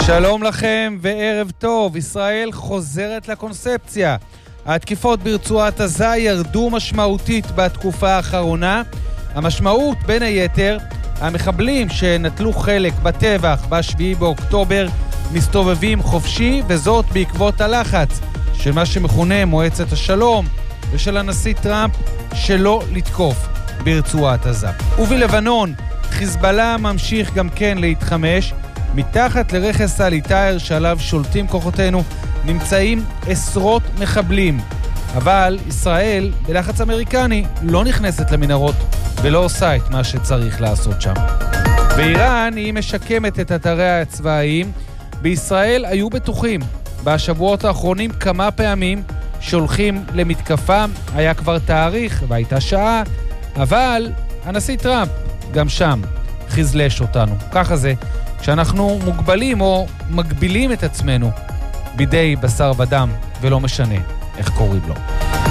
שלום לכם וערב טוב. ישראל חוזרת לקונספציה. התקיפות ברצועת עזה ירדו משמעותית בתקופה האחרונה. המשמעות בין היתר, המחבלים שנטלו חלק בטבח ב7 באוקטובר מסתובבים חופשי, וזאת בעקבות הלחץ של מה שמכונה מועצת השלום ושל הנשיא טראמפ שלא לתקוף ברצועת עזה. ובלבנון חיזבאללה ממשיך גם כן להתחמש. מתחת לרכס אל-עטאר שעליו שולטים כוחותינו נמצאים עשרות מחבלים, אבל ישראל בלחץ אמריקני לא נכנסת למנהרות ולא עושה את מה שצריך לעשות שם. באיראן היא משקמת את אתריה הצבאיים. בישראל היו בטוחים בשבועות האחרונים כמה פעמים שהולכים למתקפה, היה כבר תאריך והייתה שעה, אבל הנשיא טראמפ גם שם חזלש אותנו. ככה זה כשאנחנו מוגבלים או מגבילים את עצמנו בידי בשר ודם, ולא משנה איך קוראים לו.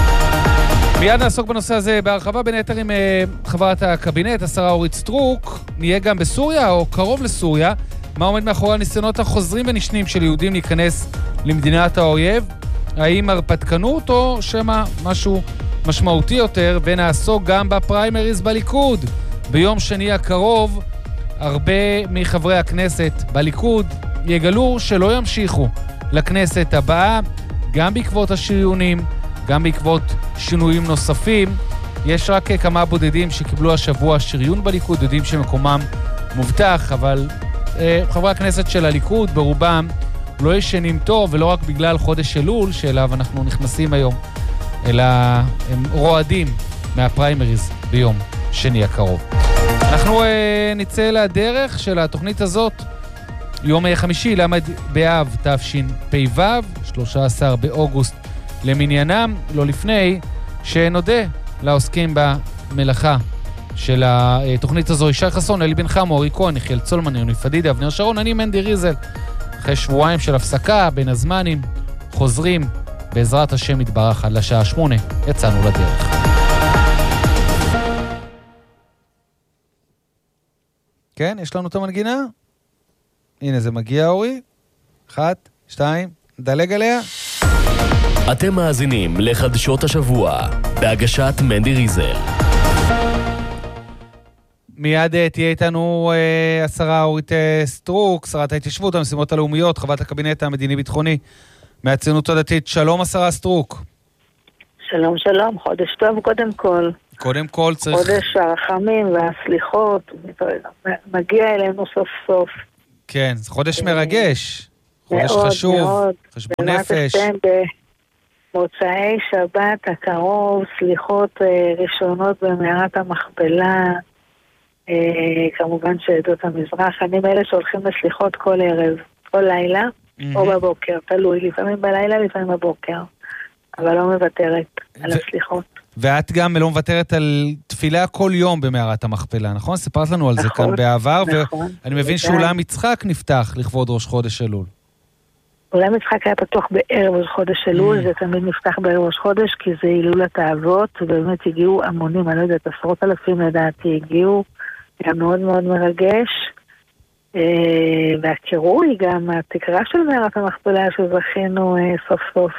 מיד נעסוק בנושא הזה בהרחבה, בין היתר עם חברת הקבינט, השרה אורית סטרוק. נהיה גם בסוריה או קרוב לסוריה. מה עומד מאחורי הניסיונות החוזרים ונשנים של יהודים להיכנס למדינת האויב? האם הרפתקנות או שמה משהו משמעותי יותר? ונעסוק גם בפריימריז בליכוד. ביום שני הקרוב הרבה מחברי הכנסת בליכוד יגלו שלא ימשיכו לכנסת הבאה, גם בעקבות השריונים, גם בעקבות שינויים נוספים. יש רק כמה בודדים שקיבלו השבוע שריון בליכוד, יודעים שמקומם מובטח, אבל חברי הכנסת של הליכוד ברובם לא ישנים טוב, ולא רק בגלל חודש אלול שאליו אנחנו נכנסים היום, אלא הם רועדים מהפריימריז ביום שני הקרוב. אנחנו נצא לדרך של התוכנית הזאת יום חמישי, למד באב תשפ"ו, 13 באוגוסט למניינם, לא לפני שנודה לעוסקים במלאכה של התוכנית הזו. ישי חסון, אלי בן חמו, אורי כהן, יחיאל צולמן, יוני פדידה, אבנר שרון, אני מנדי ריזל. אחרי שבועיים של הפסקה בין הזמנים, חוזרים בעזרת השם יתברך עד לשעה 8, יצאנו לדרך. כן, יש לנו את המנגינה? הנה זה מגיע, אורי. 1, 2, דלג עליה. אתם מאזינים לחדשות השבוע בהגשת מנדי ריזל. מיד תהיה איתנו השרה אורית סטרוק, שרת ההתיישבות, המשימות הלאומיות, חברת הקבינט המדיני-ביטחוני מהציונות הדתית. שלום השרה סטרוק. שלום שלום, חודש טוב קודם כל. קודם כל צריך... חודש הרחמים והסליחות, מגיע אלינו סוף סוף. כן, זה חודש מרגש, חודש מאוד, חשוב, מאוד. חשבון נפש. במוצאי שבת הקרוב, סליחות ראשונות במערת המכפלה, כמובן שעדות המזרח, אני מאלה שהולכים לסליחות כל ערב, כל לילה, או בבוקר, תלוי, לפעמים בלילה, לפעמים בבוקר, אבל לא מוותרת על הסליחות. ואת גם לא מוותרת על תפילה כל יום במערת המכפלה, נכון? סיפרת לנו על זה כאן בעבר, ואני מבין שאולם יצחק נפתח לכבוד ראש חודש אלול. אולם יצחק היה פתוח בערב ראש חודש אלול, זה תמיד נפתח בערב ראש חודש, כי זה הילולת האבות, ובאמת הגיעו המונים, אני לא יודעת, 10,000 לדעתי הגיעו, היה מאוד מאוד מרגש, והקירוי גם, התקרה של מערת המכפלה שזכינו סוף סוף,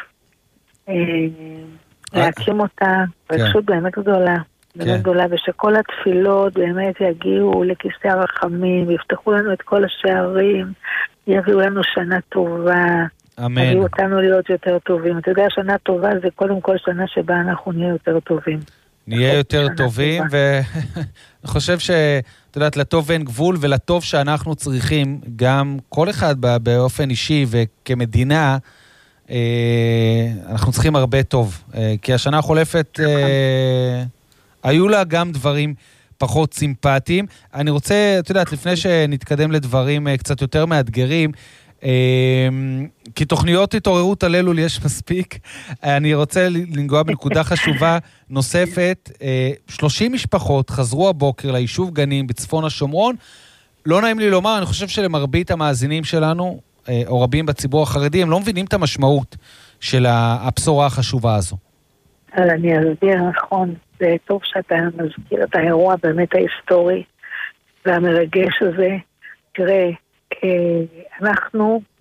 להקים אותה, רגשות באמת גדולה, באמת גדולה, ושכל התפילות באמת יגיעו לכיסא הרחמים, יפתחו לנו את כל השערים, יביאו לנו שנה טובה, יביאו אותנו להיות יותר טובים. אתה יודע, שנה טובה זה קודם כל שנה שבה אנחנו נהיה יותר טובים. נהיה יותר טובים, ואני חושב שאת יודעת, לטוב אין גבול, ולטוב שאנחנו צריכים, גם כל אחד באופן אישי וכמדינה, אנחנו צריכים הרבה טוב, כי השנה החולפת היו לה גם דברים פחות סימפטיים. אני רוצה, את יודעת, לפני שנתקדם לדברים קצת יותר מאתגרים, כי תוכניות התעוררות על אלול יש מספיק, אני רוצה לנגוע בנקודה חשובה נוספת. 30 משפחות חזרו הבוקר ליישוב גנים בצפון השומרון. לא נעים לי לומר, אני חושב שלמרבית המאזינים שלנו, או רבים בציבור החרדי, הם לא מבינים את המשמעות של הבשורה החשובה הזו. אבל אני אסביר, נכון, זה טוב שאתה מזכיר את האירוע באמת ההיסטורי והמרגש הזה. תראה, אנחנו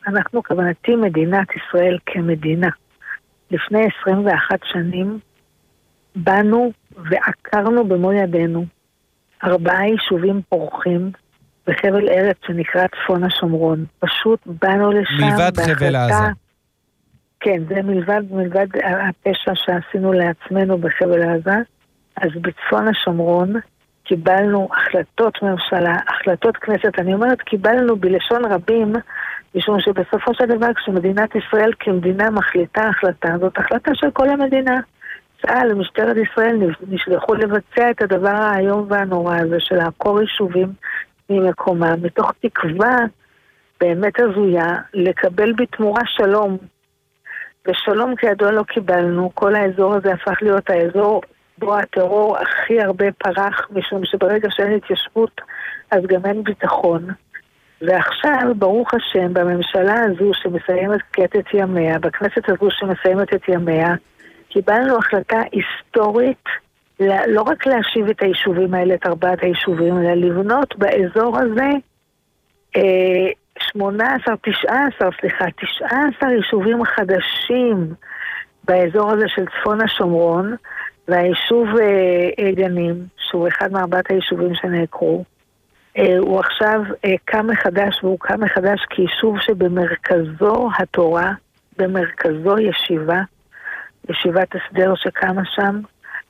אנחנו כוונתי מדינת ישראל כמדינה. לפני 21 שנים באנו ועקרנו במו ידינו 4 יישובים פורחים בחבל ארץ שנקרא צפון השומרון. פשוט באנו לשם מלבד חבל עזה. כן, זה מלבד הפשע שעשינו לעצמנו בחבל עזה. אז בצפון השומרון קיבלנו החלטות ממשלה, החלטות כנסת. אני אומרת קיבלנו בלשון רבים, משום שבסופו של דבר כשמדינת ישראל כמדינה מחליטה החלטה, זאת החלטה של כל המדינה. צה"ל ומשטרת ישראל נשלחו לבצע את הדבר האיום והנורא הזה של לעקור יישובים ממקומם, מתוך תקווה באמת הזויה לקבל בתמורה שלום. ושלום כידוע לא קיבלנו, כל האזור הזה הפך להיות האזור בו הטרור הכי הרבה פרח, משום שברגע שאין התיישבות אז גם אין ביטחון. ועכשיו, ברוך השם, בממשלה הזו שמסיימת את ימיה, בכנסת הזו שמסיימת את ימיה, קיבלנו החלטה היסטורית, לא רק להשיב את היישובים האלה, את 4 היישובים, אלא לבנות באזור הזה 19 יישובים חדשים באזור הזה של צפון השומרון, והיישוב גנים, שהוא אחד מ4 היישובים שנעקרו, הוא עכשיו קם מחדש, והוא קם מחדש כיישוב שבמרכזו התורה, במרכזו ישיבת הסדר שקמה שם.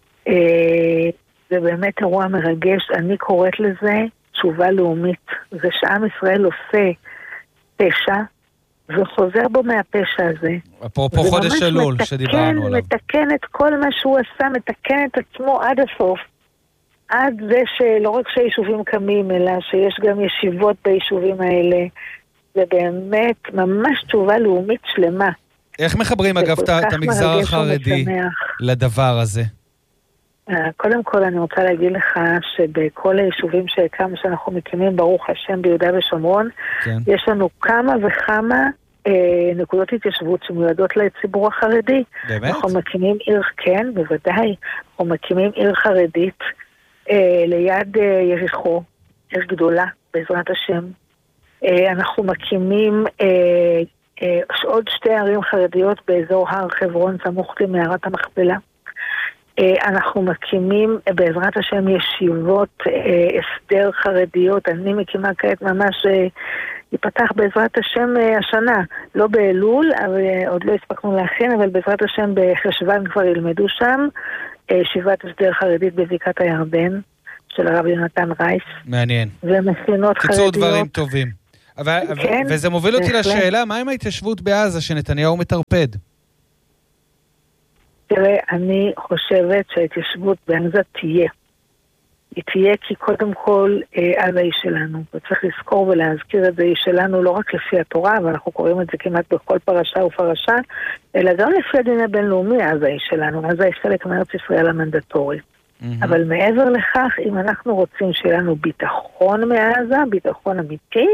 זה באמת אירוע מרגש, אני קוראת לזה תשובה לאומית. זה שעם ישראל עושה פשע וחוזר בו מהפשע הזה. אפרופו חודש אלול שדיברנו עליו. מתקן את כל מה שהוא עשה, מתקן את עצמו עד הסוף. עד זה שלא רק שהיישובים קמים, אלא שיש גם ישיבות ביישובים האלה. זה באמת ממש תשובה לאומית שלמה. איך מחברים אגב את המגזר החרדי לדבר הזה? קודם כל אני רוצה להגיד לך שבכל היישובים שאנחנו מקימים ברוך השם ביהודה ושומרון, כן. יש לנו כמה וכמה נקודות התיישבות שמיועדות לציבור החרדי. באמת? אנחנו מקימים עיר, כן, בוודאי. אנחנו מקימים עיר חרדית ליד יריחו, עיר גדולה בעזרת השם. אנחנו מקימים עוד 2 ערים חרדיות באזור הר חברון סמוך למערת המכפלה. אנחנו מקימים בעזרת השם ישיבות הסדר חרדיות. אני מקימה כעת ממש ייפתח בעזרת השם השנה, לא באלול, עוד לא הספקנו להכין, אבל בעזרת השם בחשוון כבר ילמדו שם ישיבת הסדר חרדית בבקעת הירדן של הרב יונתן רייס. מעניין. ומכינות חרדיות. קיצור דברים טובים. כן, וזה מוביל אותי לשאלה, מה עם ההתיישבות בעזה שנתניהו מטרפד? תראה, אני חושבת שההתיישבות בעזה תהיה. היא תהיה כי קודם כל עזה היא שלנו. וצריך לזכור ולהזכיר את זה, היא שלנו לא רק לפי התורה, ואנחנו קוראים את זה כמעט בכל פרשה ופרשה, אלא גם לפי הדין הבינלאומי עזה היא שלנו. עזה היא חלק מארץ ישראל המנדטורית. אבל מעבר לכך, אם אנחנו רוצים שיהיה לנו ביטחון מעזה, ביטחון אמיתי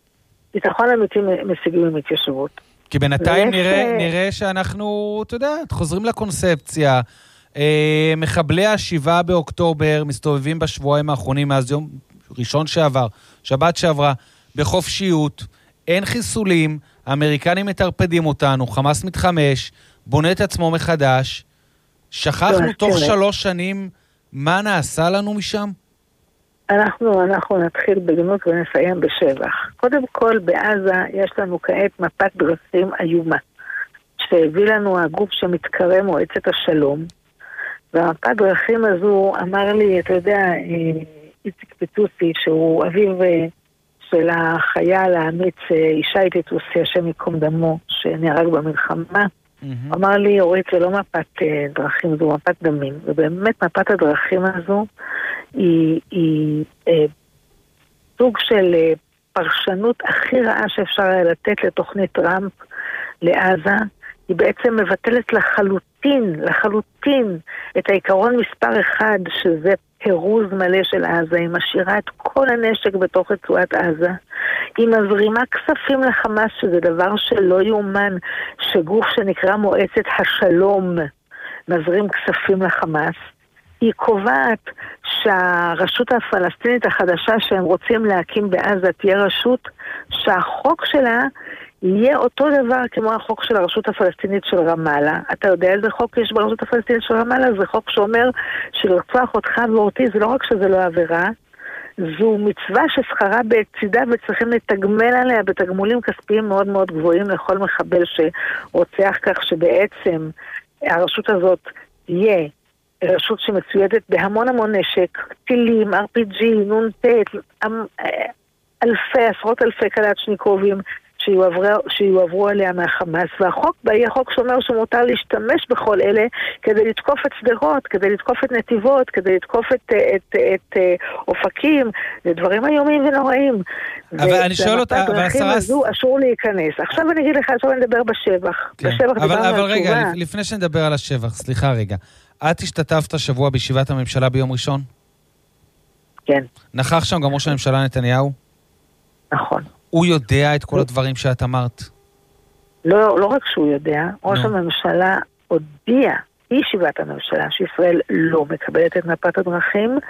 משיגים עם התיישבות. כי בינתיים נראה שאנחנו, אתה יודע, חוזרים לקונספציה. מחבלי ה7 באוקטובר מסתובבים בשבועיים האחרונים, מאז יום ראשון שעבר, שבת שעברה, בחופשיות, אין חיסולים, האמריקנים מטרפדים אותנו, חמאס מתחמש, בונה את עצמו מחדש. שכחנו תוך 3 שנים מה נעשה לנו משם? אנחנו נתחיל בגנות ונסיים בשבח. קודם כל, בעזה יש לנו כעת מפת דרכים איומה, שהביא לנו הגוף שמתקרא מועצת השלום, והמפת דרכים הזו אמר לי, אתה יודע, איציק פיטוסי, שהוא אביו של החייל האמיץ ישי פיטוסי, השם יקום דמו, שנהרג במלחמה, אמר לי, אורית, זה לא מפת דרכים, זו מפת דמים. ובאמת מפת הדרכים הזו היא סוג של פרשנות הכי רעה שאפשר היה לתת לתוכנית טראמפ לעזה. היא בעצם מבטלת לחלוטין את העיקרון מספר 1, שזה פירוז מלא של עזה. היא משאירה את כל הנשק בתוך רצועת עזה. היא מזרימה כספים לחמאס, שזה דבר שלא יאומן, שגוף שנקרא מועצת השלום מזרים כספים לחמאס. היא קובעת שהרשות הפלסטינית החדשה שהם רוצים להקים בעזה תהיה רשות שהחוק שלה יהיה אותו דבר כמו החוק של הרשות הפלסטינית של רמאללה. אתה יודע איזה חוק יש ברשות הפלסטינית של רמאללה? זה חוק שאומר שלרצוח אותך ואותי, זה לא רק שזה לא עבירה, זו מצווה ששכרה בצידה וצריכים לתגמל עליה בתגמולים כספיים מאוד מאוד גבוהים לכל מחבל שרוצח, כך שבעצם הרשות הזאת תהיה רשות שמצוידת בהמון המון נשק, טילים, RPG, נ"ט, עשרות אלפי קלצ'ניקובים שיועברו עליה מהחמאס, והחוק בה יהיה חוק שאומר שמותר להשתמש בכל אלה כדי לתקוף את סדרות, כדי לתקוף את נתיבות, כדי לתקוף את אופקים, זה דברים איומים ונוראים. אבל אני שואל אותה, אבל השרה... הזו אסור להיכנס. עכשיו אני אגיד לך, עכשיו אני אדבר בשבח. כן. אבל רגע, לפני שנדבר על השבח, סליחה רגע, את השתתפת שבוע בישיבת הממשלה ביום ראשון? כן. נכח שם גם ראש הממשלה נתניהו? נכון. הוא יודע את כל הדברים שאת אמרת? לא רק שהוא יודע, ראש הממשלה הודיע בישיבת הממשלה שישראל לא מקבלת את מפת הדרכים.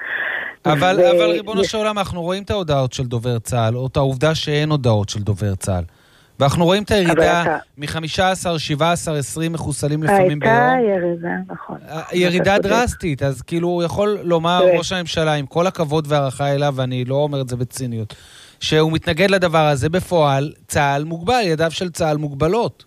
אבל ריבונו של עולם, אנחנו רואים את ההודעות של דובר צה"ל, או את העובדה שאין הודעות של דובר צה"ל. ואנחנו רואים את הירידה מ-15, 17, 20 מחוסלים לפעמים ביום. הייתה ירידה, נכון. ירידה דרסטית, אז כאילו הוא יכול לומר ראש הממשלה, עם כל הכבוד והערכה אליו, ואני לא אומר את זה בציניות, שהוא מתנגד לדבר הזה, בפועל צה"ל מוגבל, ידיו של צה"ל מוגבלות.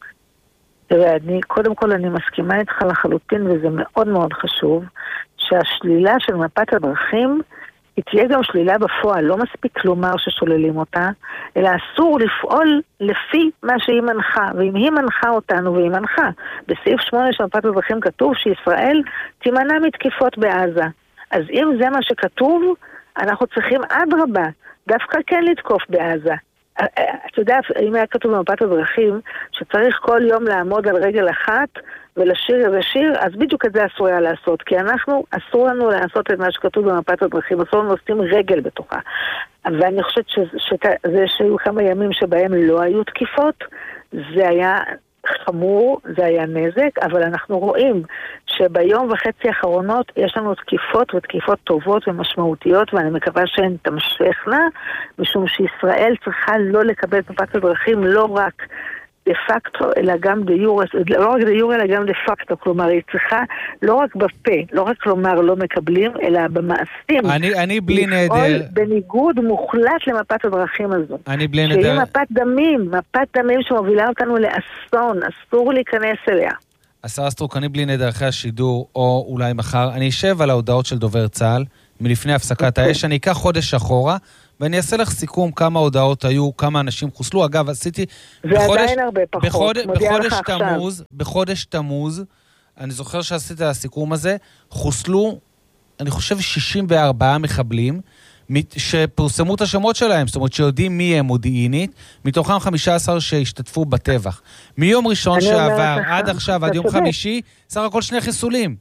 תראה, קודם כל אני מסכימה איתך לחלוטין, וזה מאוד מאוד חשוב, שהשלילה של מפת הדרכים, היא תהיה גם שלילה בפועל, לא מספיק לומר ששוללים אותה, אלא אסור לפעול לפי מה שהיא מנחה, ואם היא מנחה אותנו, והיא מנחה, בסעיף 8 של מפת הדרכים כתוב שישראל תימנע מתקיפות בעזה. אז אם זה מה שכתוב, אנחנו צריכים אדרבה, דווקא כן לתקוף בעזה. אתה יודע, אם היה כתוב במפת הדרכים, שצריך כל יום לעמוד על רגל אחת ולשיר איזה שיר, אז בדיוק את זה אסור היה לעשות, כי אסור לנו לעשות את מה שכתוב במפת הדרכים, אסור לנו לשים רגל בתוכה. ואני חושבת שזה שהיו כמה ימים שבהם לא היו תקיפות, זה היה חמור, זה היה נזק, אבל אנחנו רואים שביום וחצי האחרונות יש לנו תקיפות ותקיפות טובות ומשמעותיות, ואני מקווה שהן תמשכנה, משום שישראל צריכה לא לקבל את מפת הדרכים לא רק דה פקטו, אלא גם דה יורה, לא רק דה יורה, אלא גם דה פקטו, כלומר, היא צריכה לא רק בפה, לא רק לומר לא מקבלים, אלא במעשים. אני בלי נדר. בניגוד מוחלט למפת הדרכים הזו. אני בלי נדר. שהיא מפת דמים שמובילה אותנו לאסון, אסור להיכנס אליה. השרה סטרוק, אני בלי נדר אחרי השידור, או אולי מחר, אני אשב על ההודעות של דובר צה"ל, מלפני הפסקת האש, אני אקח חודש אחורה, ואני אעשה לך סיכום כמה הודעות היו, כמה אנשים חוסלו. אגב, עשיתי... ועדיין הרבה פחות, בחודש תמוז, אני זוכר שעשיתי הסיכום הזה, חוסלו, אני חושב 64 מחבלים, שפורסמו את השמות שלהם, זאת אומרת שיודעים מי הם מודיעינית, מתוכם 15 שהשתתפו בטבח. מיום ראשון שעבר, עד עכשיו, עד יום חמישי, סך הכל 2 חיסולים.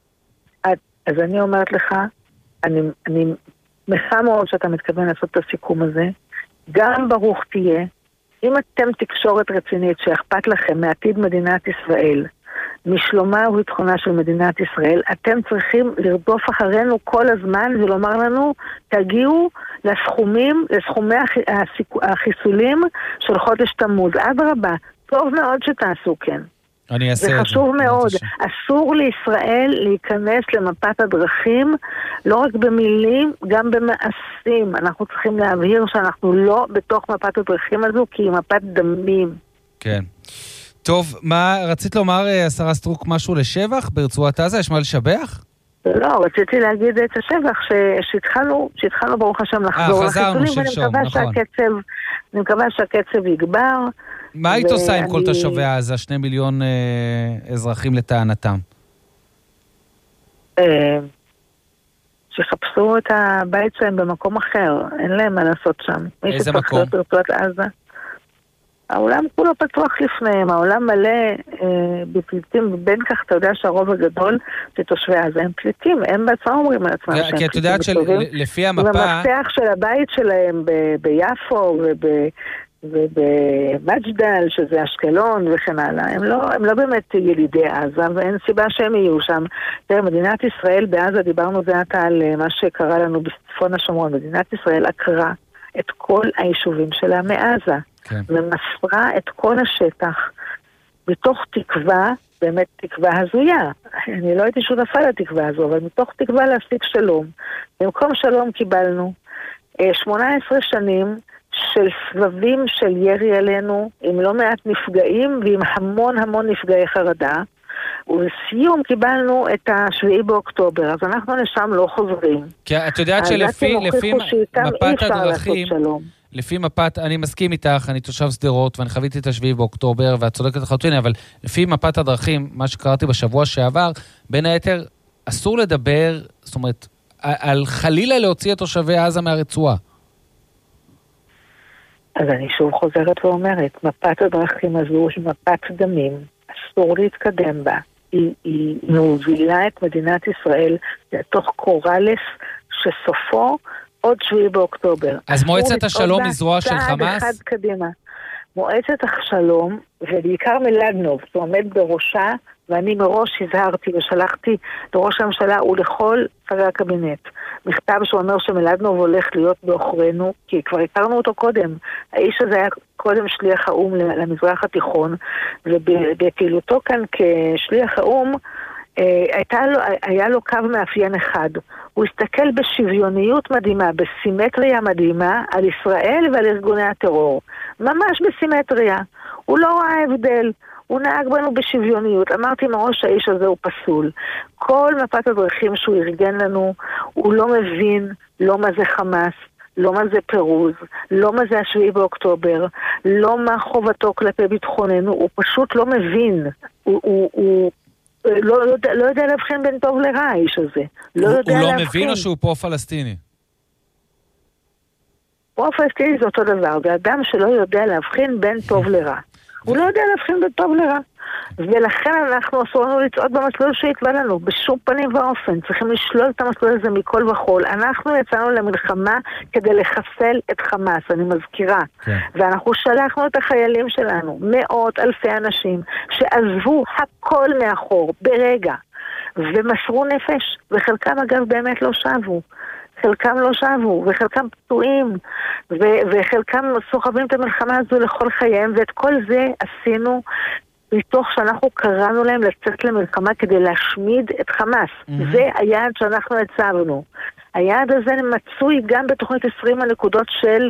אז אני אומרת לך, אני שמחה מאוד שאתה מתכוון לעשות את הסיכום הזה. גם ברוך תהיה, אם אתם תקשורת רצינית שאכפת לכם מעתיד מדינת ישראל, משלומה וביטחונה של מדינת ישראל, אתם צריכים לרדוף אחרינו כל הזמן ולומר לנו, תגיעו לסכומי החיסולים של חודש תמוז. אדרבה, טוב מאוד שתעשו כן. זה חשוב מאוד. אסור לישראל להיכנס למפת הדרכים, לא רק במילים, גם במעשים. אנחנו צריכים להבהיר שאנחנו לא בתוך מפת הדרכים הזו, כי היא מפת דמים. כן. טוב, מה רצית לומר, השרה סטרוק, משהו לשבח ברצועת עזה? יש מה לשבח? לא, רציתי להגיד את השבח שהתחלנו ברוך השם לחזור. חזרנו שלשום, נכון. אני מקווה שהקצב יגבר. מה היית עושה עם כל תושבי עזה, 2 מיליון אזרחים לטענתם? שחפשו את הבית שלהם במקום אחר, אין להם מה לעשות שם. איזה מקום? ברצועת עזה. העולם כולו פתוח לפניהם, העולם מלא בפליטים, ובין כך אתה יודע שהרוב הגדול זה תושבי עזה, הם פליטים, הם בעצמם אומרים על עצמם שהם כי את יודעת שלפי המפה... ובמפתח של הבית שלהם ביפו ובמג'דל, שזה אשקלון וכן הלאה, הם לא באמת ילידי עזה, ואין סיבה שהם יהיו שם. תראה, מדינת ישראל בעזה, דיברנו זה עתה על מה שקרה לנו בצפון השומרון, מדינת ישראל עקרה את כל היישובים שלה מעזה. ומסרה את כל השטח, מתוך תקווה, באמת תקווה הזויה. אני לא הייתי שותפה לתקווה הזו, אבל מתוך תקווה להשיג שלום. במקום שלום קיבלנו 18 שנים של סבבים של ירי עלינו, עם לא מעט נפגעים ועם המון המון נפגעי חרדה, ובסיום קיבלנו את השביעי באוקטובר, אז אנחנו לשם לא חוזרים. כי את יודעת שלפי מפת הדרכים, לפי מפת, אני מסכים איתך, אני תושב סדרות, ואני חוויתי את השביעי באוקטובר, ואת צודקת לחלוטין, אבל לפי מפת הדרכים, מה שקראתי בשבוע שעבר, בין היתר, אסור לדבר, זאת אומרת, על חלילה להוציא את תושבי עזה מהרצועה. אז אני שוב חוזרת ואומרת, מפת הדרכים הזו היא מפת דמים, אסור להתקדם בה. היא מובילה את מדינת ישראל לתוך קורלס שסופו עוד 7 באוקטובר. אז מועצת השלום היא זרוע של חמאס? אחד קדימה. מועצת השלום, ובעיקר מלדנוב, הוא עומד בראשה, ואני מראש הזהרתי ושלחתי לראש הממשלה ולכל שרי הקבינט מכתב שאומר שמלדנוב הולך להיות באוכרנו, כי כבר הכרנו אותו קודם. האיש הזה היה קודם שליח האום למזרח התיכון, ובפעילותו כאן כשליח האום היה לו קו מאפיין אחד. הוא הסתכל בשוויוניות מדהימה, בסימטריה מדהימה, על ישראל ועל ארגוני הטרור. ממש בסימטריה. הוא לא ראה הבדל. הוא נהג בנו בשוויוניות. אמרתי מראש האיש הזה הוא פסול. כל מפת הדרכים שהוא ארגן לנו, הוא לא מבין לא מה זה חמאס, לא מה זה פירוז, לא מה זה 7 באוקטובר, לא מה חובתו כלפי ביטחוננו, הוא פשוט לא מבין. הוא לא יודע להבחין בין טוב לרע האיש הזה. הוא לא מבין או שהוא פרו-פלסטיני? פרו-פלסטיני זה אותו דבר, זה אדם שלא יודע להבחין בין טוב לרע. הוא לא יודע להבחין בין טוב לרע. ולכן אנחנו אסור לנו לצעוד במסלול שהתבא לנו, בשום פנים ואופן. צריכים לשלול את המסלול הזה מכל וכל. אנחנו יצאנו למלחמה כדי לחסל את חמאס, אני מזכירה. כן. ואנחנו שלחנו את החיילים שלנו, מאות אלפי אנשים, שעזבו הכל מאחור, ברגע, ומסרו נפש, וחלקם אגב באמת לא שבו. חלקם לא שבו, וחלקם פצועים, וחלקם סוחבים את המלחמה הזו לכל חייהם, ואת כל זה עשינו מתוך שאנחנו קראנו להם לצאת למלחמה כדי להשמיד את חמאס. זה היעד שאנחנו הצבנו. היעד הזה מצוי גם בתוכנית 20 הנקודות של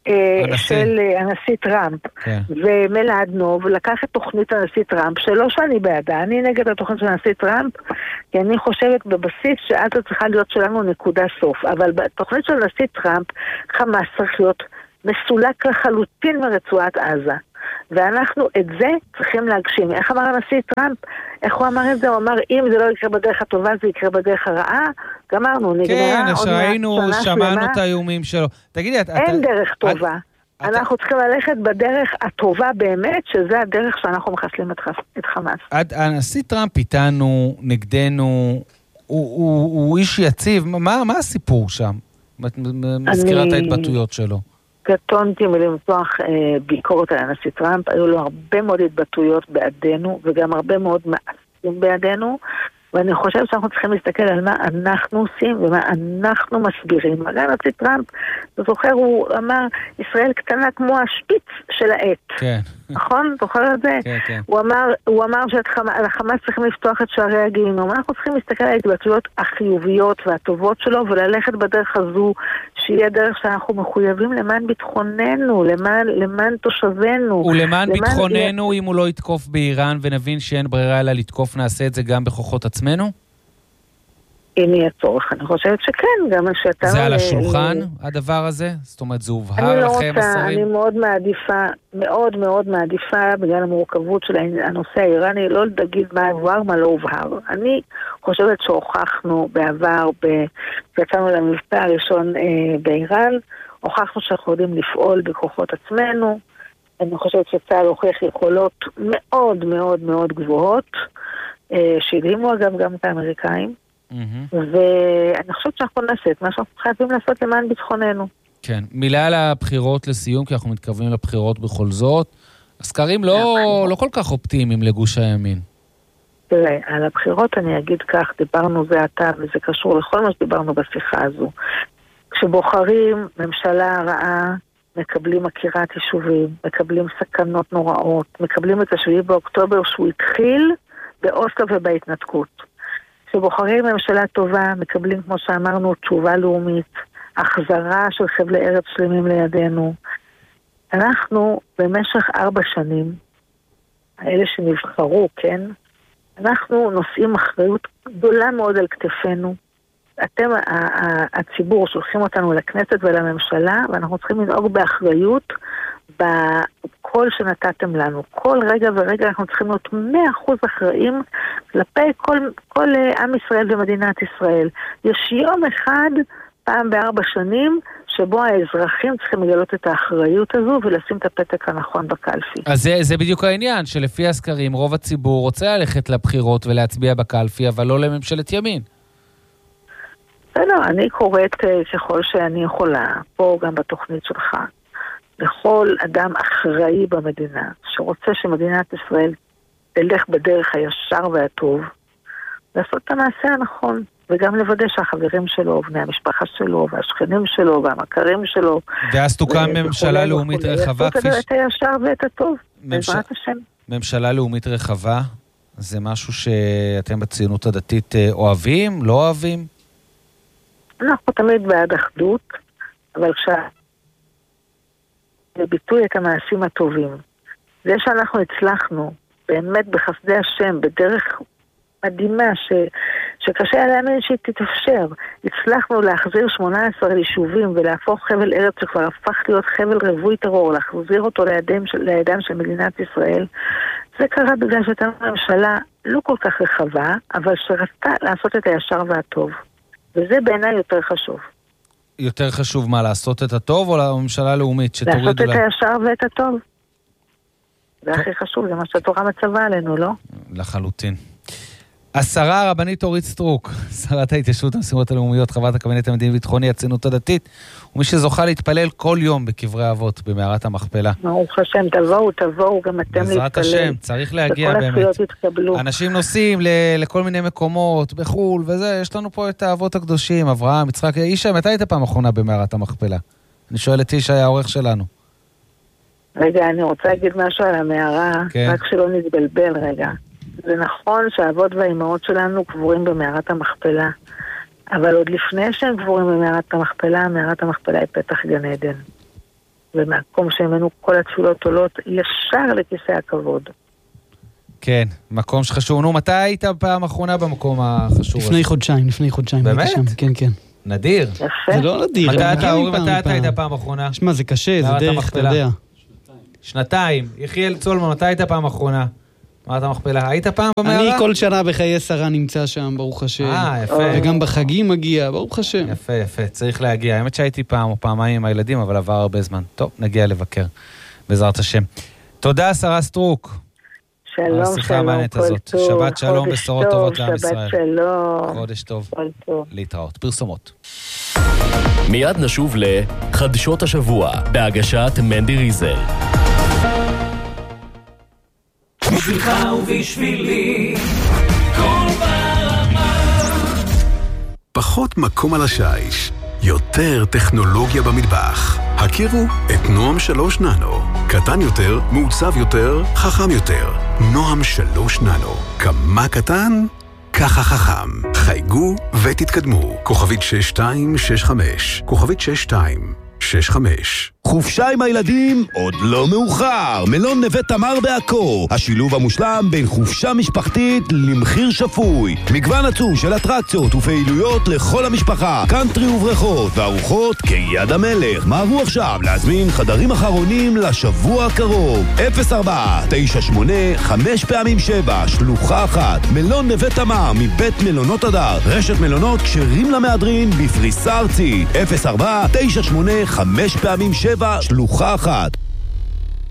הנשיא טראמפ. ומלדנוב לקח את תוכנית הנשיא טראמפ, שלא שאני בעדה, אני נגד התוכנית של הנשיא טראמפ, כי אני חושבת בבסיס שעזה צריכה להיות שלנו נקודה סוף. אבל בתוכנית של הנשיא טראמפ, חמאס צריך להיות מסולק לחלוטין מרצועת עזה. ואנחנו את זה צריכים להגשים. איך אמר הנשיא טראמפ? איך הוא אמר את זה? הוא אמר, אם זה לא יקרה בדרך הטובה, זה יקרה בדרך הרעה. גמרנו, נגמרה. כן, שראינו, שמענו את האיומים שלו. תגידי, אין דרך טובה. אנחנו צריכים ללכת בדרך הטובה באמת, שזה הדרך שאנחנו מחסלים את חמאס. הנשיא טראמפ איתנו, נגדנו, הוא איש יציב. מה הסיפור שם? מזכירת ההתבטאויות שלו. קטונתי מלמתוח ביקורת על הנשיא טראמפ, היו לו הרבה מאוד התבטאויות בעדנו, וגם הרבה מאוד מעשים בעדנו, ואני חושב שאנחנו צריכים להסתכל על מה אנחנו עושים, ומה אנחנו מסבירים. הרי הנשיא טראמפ, אתה זוכר, הוא אמר, ישראל קטנה כמו השפיץ של העט. כן. נכון? זוכר את זה? כן, כן. הוא אמר שהחמאס צריכים לפתוח את שערי הגיהינום. אנחנו צריכים להסתכל על ההתבטאויות החיוביות והטובות שלו, וללכת בדרך הזו, שהיא הדרך שאנחנו מחויבים למען ביטחוננו, למען תושבינו. ולמען ביטחוננו, אם הוא לא יתקוף באיראן, ונבין שאין ברירה אלא לתקוף, נעשה את זה גם בכוחות עצמנו? אם יהיה צורך, אני חושבת שכן, גם שאתה... זה על השולחן, הדבר הזה? זאת אומרת, זה הובהר לכם, השרים? אני מאוד מעדיפה, מאוד מאוד מעדיפה, בגלל המורכבות של הנושא האיראני, לא להגיד מה הובהר, מה לא הובהר. אני חושבת שהוכחנו בעבר, יצאנו למבצע הראשון באיראן, הוכחנו שאנחנו יודעים לפעול בכוחות עצמנו, אני חושבת שצה"ל הוכיח יכולות מאוד מאוד מאוד גבוהות, שהדהימו אגב גם את האמריקאים, ואני חושבת שאנחנו נעשה את מה שאנחנו חייבים לעשות למען ביטחוננו. כן, מילה על הבחירות לסיום, כי אנחנו מתכוונים לבחירות בכל זאת. הסקרים לא כל כך אופטימיים לגוש הימין. תראה, על הבחירות אני אגיד כך, דיברנו זה עתה, וזה קשור לכל מה שדיברנו בשיחה הזו. כשבוחרים ממשלה רעה מקבלים עקירת יישובים, מקבלים סכנות נוראות, מקבלים את 7 באוקטובר שהוא התחיל באוסלו ובהתנתקות. כשבוחרים ממשלה טובה, מקבלים, כמו שאמרנו, תשובה לאומית, החזרה של חבלי ארץ שלמים לידינו. אנחנו במשך 4 שנים, האלה שנבחרו, כן, אנחנו נושאים אחריות גדולה מאוד על כתפינו. אתם, הציבור, שולחים אותנו לכנסת ולממשלה, ואנחנו צריכים לנהוג באחריות בכל שנתתם לנו. כל רגע ורגע אנחנו צריכים להיות 100% אחראים כלפי כל עם ישראל ומדינת ישראל. יש יום אחד, פעם ב4 שנים, שבו האזרחים צריכים לגלות את האחריות הזו ולשים את הפתק הנכון בקלפי. אז זה בדיוק העניין, שלפי הסקרים רוב הציבור רוצה ללכת לבחירות ולהצביע בקלפי, אבל לא לממשלת ימין. בסדר, אני קוראת ככל שאני יכולה, פה גם בתוכנית שלך, לכל אדם אחראי במדינה, שרוצה שמדינת ישראל תלך בדרך הישר והטוב, לעשות את המעשה הנכון, וגם לוודא שהחברים שלו, ובני המשפחה שלו, והשכנים שלו, והמכרים שלו. ואז תוקם ממשלה לאומית רחבה, כפי את הישר ואת הטוב, בעזרת השם. ממשלה לאומית רחבה, זה משהו שאתם בציונות הדתית אוהבים, לא אוהבים? אנחנו תמיד בעד אחדות, אבל לביטוי את המעשים הטובים. זה שאנחנו הצלחנו, באמת בחסדי השם, בדרך מדהימה שקשה להאמין שהיא תתאפשר. הצלחנו להחזיר 18 יישובים ולהפוך חבל ארץ שכבר הפך להיות חבל רווי טרור, להחזיר אותו לידיים של מדינת ישראל. זה קרה בגלל שהייתה ממשלה לא כל כך רחבה, אבל שרצתה לעשות את הישר והטוב. וזה בעיניי יותר חשוב. יותר חשוב מה, לעשות את הטוב או לממשלה לאומית שתורידו לעשות את הישר ואת הטוב. זה הכי חשוב, זה מה שהתורה מצווה עלינו, לא? לחלוטין. השרה הרבנית אורית סטרוק, שרת ההתיישבות המשימות הלאומיות, חברת הקבינט המדיני-ביטחוני, הציונות הדתית, ומי שזוכה להתפלל כל יום בקברי האבות, במערת המכפלה. ברוך השם, תבואו גם אתם להתפלל. בעזרת השם, צריך להגיע באמת. אנשים נוסעים לכל מיני מקומות, בחול וזה, יש לנו פה את האבות הקדושים, אברהם, יצחק, אישה, מתי היית פעם אחרונה במערת המכפלה? אני שואל את אישה, העורך שלנו. רגע, אני רוצה להגיד משהו על המערה, רק שלא נתבלבל רגע. זה נכון שהאבות והאימהות שלנו קבורים במערת המכפלה, אבל עוד לפני שהם קבורים במערת המכפלה, מערת המכפלה היא פתח גן עדן. ומקום שמנו כל התפילות עולות ישר לכיסא הכבוד. כן, מקום שחשוב. נו, מתי היית פעם אחרונה במקום החשוב הזה? לפני חודשיים. באמת? כן, כן. נדיר. יפה. זה לא נדיר. מתי היית פעם אחרונה? שמע, זה קשה, זה דרך, אתה יודע. שנתיים. יחיאל צולמן, מתי היית פעם אחרונה? מערת המכפלה, היית פעם במערה? אני כל שנה בחיי שרה נמצא שם, ברוך השם. יפה. וגם בחגים מגיע, ברוך השם. יפה, צריך להגיע. האמת שהייתי פעם או פעמיים עם הילדים, אבל עבר הרבה זמן. טוב, נגיע לבקר, בעזרת השם. תודה, שרה סטרוק. שלום, כל טוב. שבת שלום, בשורות טובות לעם ישראל. שבת שלום. חודש טוב. כל טוב. להתראות. פרסומות. מיד נשוב לחדשות השבוע, בהגשת מנדי ריזל. בשבילך ובשבילי כל ברמה. פחות מקום על השיש, יותר טכנולוגיה במטבח. הכירו את נועם 3 ננו. קטן יותר, מעוצב יותר, חכם יותר. נועם 3 ננו. כמה קטן? ככה חכם. חייגו ותתקדמו. כוכבית 6265. כוכבית 6265. חופשה עם הילדים עוד לא מאוחר. מלון נווה תמר בעכו, השילוב המושלם בין חופשה משפחתית למחיר שפוי. מגוון עצום של אטרקציות ופעילויות לכל המשפחה, קאנטרי ובריכות וארוחות כיד המלך. מהרו עכשיו להזמין חדרים אחרונים לשבוע הקרוב. 04-98-5x7 שלוחה 1. מלון נווה תמר מבית מלונות הדר, רשת מלונות כשרים למהדרין בפריסה ארצית. 04-98-5x7 שלוחה 1.